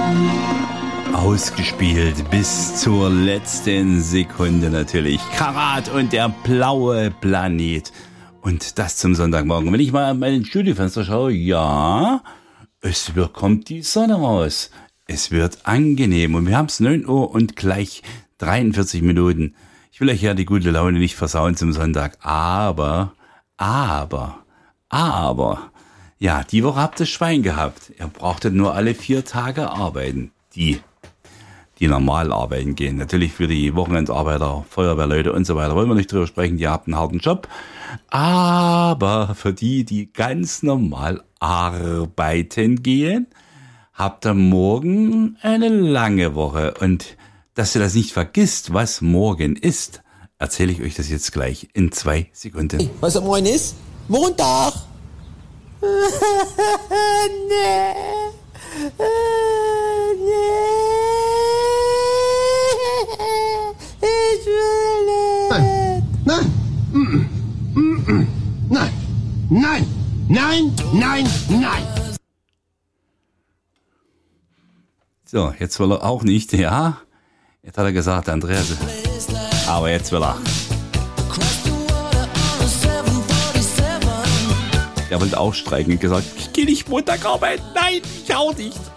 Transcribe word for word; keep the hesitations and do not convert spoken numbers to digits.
Ausgespielt bis zur letzten Sekunde natürlich. Karat und der blaue Planet. Und das zum Sonntagmorgen. Wenn ich mal an mein Studiofenster schaue, ja, es wird, kommt die Sonne raus. Es wird angenehm. Und wir haben es neun Uhr und gleich dreiundvierzig Minuten. Ich will euch ja die gute Laune nicht versauen zum Sonntag. Aber, aber, aber, ja, die Woche habt ihr Schwein gehabt. Ihr brauchtet nur alle vier Tage arbeiten. Die die normal arbeiten gehen. Natürlich für die Wochenendarbeiter, Feuerwehrleute und so weiter wollen wir nicht drüber sprechen, die habt einen harten Job. Aber für die, die ganz normal arbeiten gehen, habt ihr morgen eine lange Woche. Und dass ihr das nicht vergisst, was morgen ist, erzähle ich euch das jetzt gleich in zwei Sekunden. Hey, was am Morgen ist? Montag! Nee. Nee. Ich will nicht. Nein. Nein. Mm-mm. Nein. Nein. Nein. Nein. Nein. So, jetzt will er auch nicht, ja. Jetzt hat er gesagt, Andreas. Aber jetzt will er. Er wollte auch streiken und gesagt, ich gehe nicht Montag arbeiten. Nein, ich auch nicht.